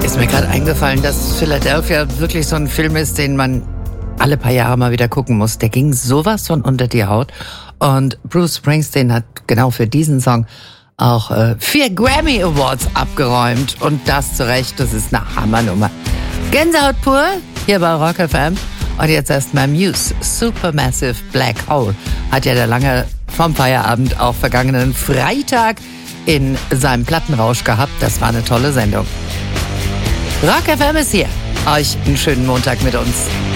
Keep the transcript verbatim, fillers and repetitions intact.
Ist mir gerade eingefallen, dass Philadelphia wirklich so ein Film ist, den man alle paar Jahre mal wieder gucken muss. Der ging sowas von unter die Haut. Und Bruce Springsteen hat genau für diesen Song auch äh, vier Grammy Awards abgeräumt. Und das zu Recht, das ist eine Hammernummer. Gänsehaut pur, hier bei Rock F M. Und jetzt erstmal Muse, Supermassive Black Hole. Hat ja der lange vom Feierabend auch vergangenen Freitag in seinem Plattenrausch gehabt. Das war eine tolle Sendung. Rock F M ist hier. Euch einen schönen Montag mit uns.